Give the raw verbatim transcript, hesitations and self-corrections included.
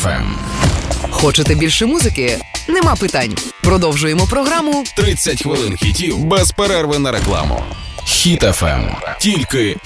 еф ем. Хочете більше музики? Нема питань. Продовжуємо програму тридцять хвилин хітів без перерви на рекламу. Хіт еф ем. Тільки